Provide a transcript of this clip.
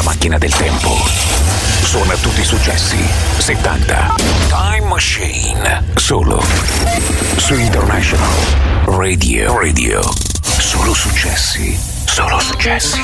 macchina del tempo. Suona tutti i successi 70. Time Machine. Solo su International Radio. Solo successi. Solo successi.